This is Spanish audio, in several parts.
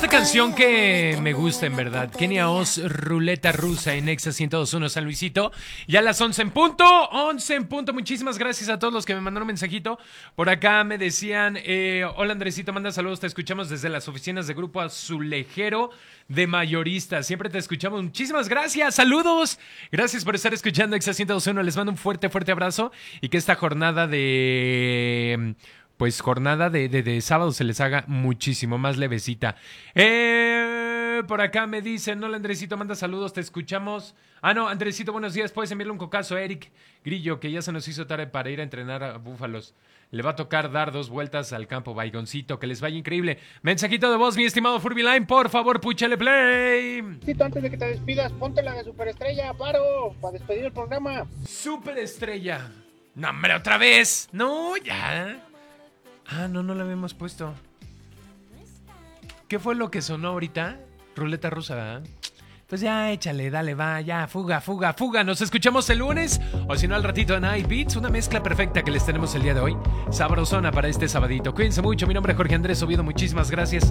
una canción que me gusta en verdad. Kenia Oz, Ruleta Rusa en Exa 102.1 San Luisito. Ya a las 11 en punto. 11 en punto. Muchísimas gracias a todos los que me mandaron un mensajito. Por acá me decían, hola Andresito, manda saludos. Te escuchamos desde las oficinas de Grupo Azulejero de Mayoristas. Siempre te escuchamos. Muchísimas gracias. Saludos. Gracias por estar escuchando Exa 102.1. Les mando un fuerte, fuerte abrazo. Y que esta jornada de... Pues jornada de sábado se les haga muchísimo más levecita. Por acá me dicen, hola Andresito, manda saludos, te escuchamos. Ah, no, Andresito, buenos días, puedes enviarle un cocazo a Eric Grillo, que ya se nos hizo tarde para ir a entrenar a Búfalos. Le va a tocar dar 2 vueltas al campo, Baigoncito, que les vaya increíble. Mensajito de voz, mi estimado Furbyline, por favor, púchale play. Antes de que te despidas, ponte la de Superestrella, paro, para despedir el programa. Superestrella. No, hombre, otra vez. No, ya. Ah, no la habíamos puesto. ¿Qué fue lo que sonó ahorita? Ruleta rusa, ¿verdad? Pues ya, échale, dale, va, ya, fuga. Nos escuchamos el lunes, o si no al ratito en Night Beats, una mezcla perfecta que les tenemos el día de hoy. Sabrosona para este sabadito. Cuídense mucho, mi nombre es Jorge Andrés Oviedo, muchísimas gracias.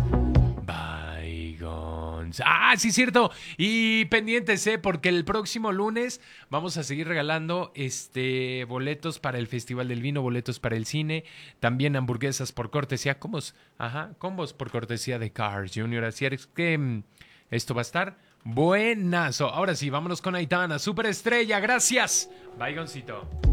Ah, sí, cierto. Y pendientes, porque el próximo lunes vamos a seguir regalando boletos para el Festival del Vino, boletos para el cine, también hamburguesas por cortesía, combos por cortesía de Cars Jr. Así es que esto va a estar buenazo. Ahora sí, vámonos con Aitana, Superestrella. Gracias. Bye, Goncito.